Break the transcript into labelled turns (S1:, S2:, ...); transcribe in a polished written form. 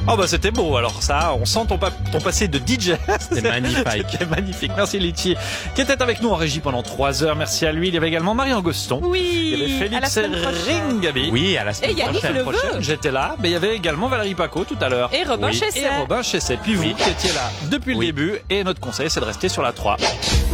S1: Oh bah c'était beau, alors ça, on sent ton passé de DJ.
S2: C'était magnifique.
S1: C'était magnifique. Merci Litchi, qui était avec nous en régie pendant 3 heures. Merci à lui. Il y avait également Marion Goston.
S3: Oui.
S1: Il y avait
S3: à la
S1: Félix
S3: semaine prochaine.
S1: Ringabi.
S2: Oui, à la semaine
S3: Et Yannick
S2: prochaine.
S3: Leveux.
S1: J'étais là, mais il y avait également Valérie Paco tout à l'heure.
S3: Et Robin
S2: Oui.
S3: Chesset.
S1: Et Robin Chesset. Puis vous qui étiez là depuis le
S2: Oui.
S1: début. Et notre conseil, c'est de rester sur la 3.